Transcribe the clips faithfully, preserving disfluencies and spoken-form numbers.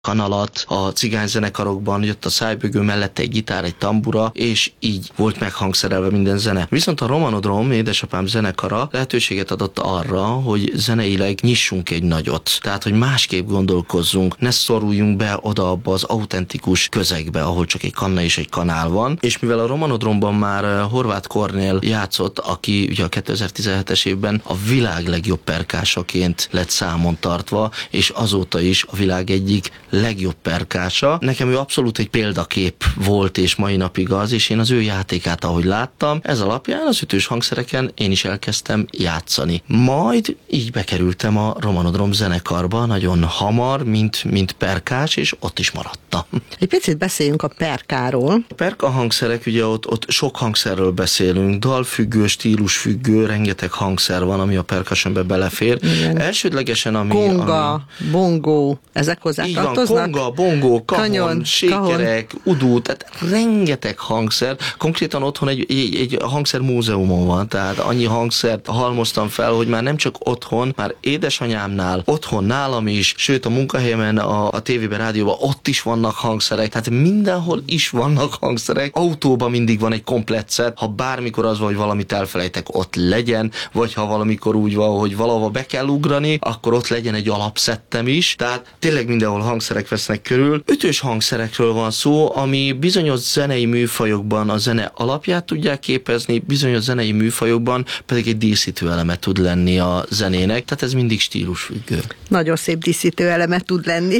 kanalat, a cigányzenekarokban jött a szájbögő, mellette egy gitár, egy tambura, és így volt meghangszerelve minden zene. Viszont a Romanodrom, édesapám zenekara lehetőséget adott arra, hogy zeneileg nyissunk egy nagyot. Tehát, hogy másképp gondolkozzunk, ne szoruljunk be oda abba az autentikus közegbe, ahol csak egy kanna és egy kanál van. És mivel a Romanodromban már Horváth Kornél játszott, aki ugye a kétezer-tizenhetes évben a világ legjobb perkásaként lett számon tartva, és azóta is a világ egyik legjobb perkása. Nekem ő abszolút egy példakép volt, és mai napig az, és én az ő játékát, ahogy láttam, ez alapján az ütős hangszereken én is elkezdtem játszani. Majd így bekerültem a Romanodrom zenekarba nagyon hamar, mint, mint perkás, és ott is maradtam. Egy picit beszéljünk a perkáról. A perka hangszerek, ugye ott, ott sok hangszerről beszélünk, dalfüggő, stílusfüggő, rengeteg hangszer van, ami a percussionbe belefér. Igen. Elsődlegesen, ami... Konga, ami... bongó, ezek hozzá Így van, tartoznak? konga, bongó, kahon, Kanyon, sékerek, kahon. Udú, tehát rengeteg hangszer. Konkrétan otthon egy, egy, egy hangszer múzeumon van, tehát annyi hangszert halmoztam fel, hogy már nem csak otthon, már édesanyámnál, otthon nálam is, sőt a munkahelyemen, a, a tévében, rádióban ott is vannak hangszerek, tehát mindenhol is vannak hangszerek. Autóban mindig van egy komplett szett, ha bármikor az van, hogy valamit elfelejtek, ott legyen, vagy ha valamikor úgy van, hogy valahova be kell ugrani, akkor ott legyen egy alapszettem is, tehát tényleg mindenhol hangszerek vesznek körül. Ütős hangszerekről van szó, ami bizonyos zenei műfajokban a zene alapját tudják képezni, bizonyos zenei műfajokban pedig egy díszítő eleme tud lenni a zenének, tehát ez mindig stílusfüggő. Nagyon szép díszítő eleme tud lenni.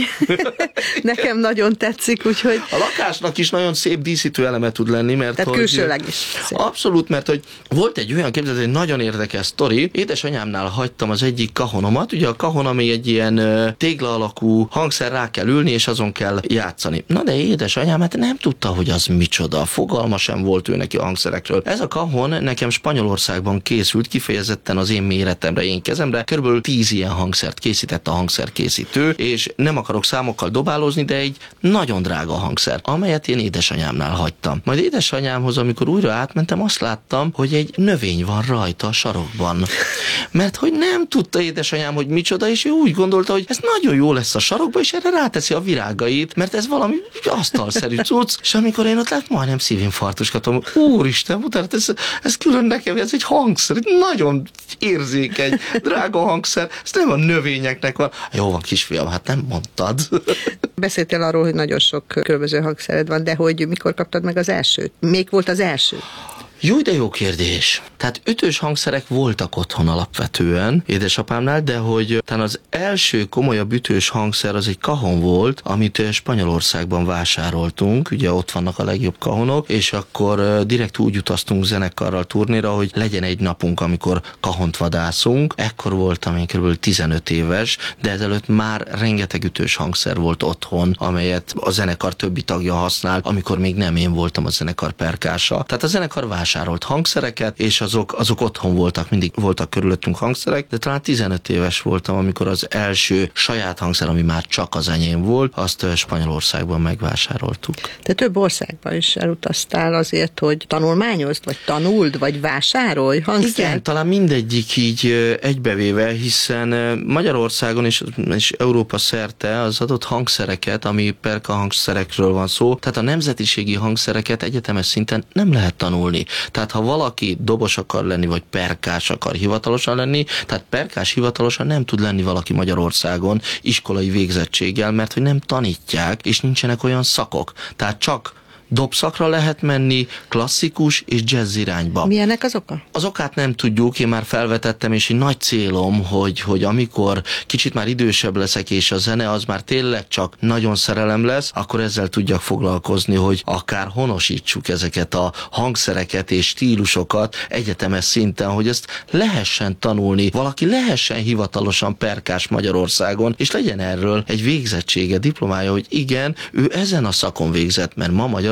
Nekem nagyon tetszik, úgyhogy... A lakásnak is nagyon szép díszítő eleme tud lenni, mert tehát hogy... külsőleg is. Szép. Abszolút, mert hogy volt egy olyan, képzeld, egy nagyon érdekes sztori. Édesanyámnál hagytam az egyik kahonomat, ugye a kahon, ami egy ilyen ö, tégla alakú hangszer, rá kell ülni, és azon kell játszani. Na de édesanyám hát nem tudta, hogy az micsoda. Fogalma sem volt ő neki a hangszerekről. Ez a kahon nekem Spanyolországban készült, kifejezetten az én méretemre, én kezemre. Körülbelül tíz ilyen hangszert készített a hangszerkészítő, és nem akarok számokkal dobálózni, de egy nagyon drága hangszer, amelyet én édesanyámnál hagytam. Majd édesanyámhoz, amikor újra átmentem, azt láttam, hogy egy növény van rajta a sarokban. Mert hogy nem tudta édesanyám, hogy micsoda, és ő úgy gondolta, hogy ez nagyon jó lesz a sarokba, és erre ráteszi a virágait, mert ez valami asztalszerű cucc, és amikor én ott lát, majdnem szívinfarktus kaptam. Úristen, utána ez, ez külön nekem, ez egy hangszer, egy nagyon érzékeny, drága hangszer, ez nem a növényeknek van. Jó van, kisfiam, hát nem mondtad. Beszéltél arról, hogy nagyon sok különböző hangszered van, de hogy mikor kaptad meg az elsőt? Még volt az első? Jó, de jó kérdés. Tehát ütős hangszerek voltak otthon alapvetően édesapámnál, de hogy talán az első komolyabb ütős hangszer az egy kahon volt, amit Spanyolországban vásároltunk, ugye ott vannak a legjobb kahonok, és akkor direkt úgy utaztunk zenekarral turnéra, hogy legyen egy napunk, amikor kahont vadászunk. Ekkor voltam én kb. tizenöt éves, de ezelőtt már rengeteg ütős hangszer volt otthon, amelyet a zenekar többi tagja használ, amikor még nem én voltam a zenekar perkása. Tehát a zenekar vásárolt hangszereket, és azok, azok otthon voltak, mindig voltak körülöttünk hangszerek, de talán tizenöt éves voltam, amikor az első saját hangszer, ami már csak az enyém volt, azt Spanyolországban megvásároltuk. Te több országban is elutaztál azért, hogy tanulmányozd, vagy tanuld, vagy vásárolj hangszert? Igen, talán mindegyik így egybevéve, hiszen Magyarországon és, és Európa szerte az adott hangszereket, ami perka hangszerekről van szó, tehát a nemzetiségi hangszereket egyetemes szinten nem lehet tanulni. Tehát ha valaki dobos akar lenni, vagy perkás akar hivatalosan lenni, tehát perkás hivatalosan nem tud lenni valaki Magyarországon iskolai végzettséggel, mert hogy nem tanítják, és nincsenek olyan szakok. Tehát csak dobszakra lehet menni, klasszikus és jazz irányba. Milyenek az oka? Az okát nem tudjuk, én már felvetettem, és egy nagy célom, hogy, hogy amikor kicsit már idősebb leszek, és a zene az már tényleg csak nagyon szerelem lesz, akkor ezzel tudjak foglalkozni, hogy akár honosítsuk ezeket a hangszereket és stílusokat egyetemes szinten, hogy ezt lehessen tanulni, valaki lehessen hivatalosan perkás Magyarországon, és legyen erről egy végzettsége, diplomája, hogy igen, ő ezen a szakon végzett, mert ma Magyarországon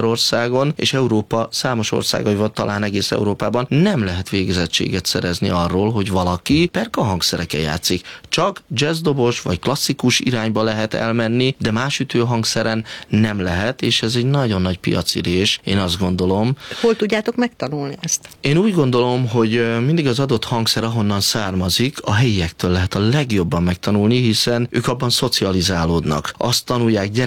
Magyarországon, és Európa számos országaival, talán egész Európában nem lehet végezettséget szerezni arról, hogy valaki perka hangszereken játszik. Csak jazzdobos vagy klasszikus irányba lehet elmenni, de más ütőhangszeren nem lehet, és ez egy nagyon nagy piacirés, én azt gondolom. Hol tudjátok megtanulni ezt? Én úgy gondolom, hogy mindig az adott hangszer, ahonnan származik, a helyiektől lehet a legjobban megtanulni, hiszen ők abban szocializálódnak. Azt tanulják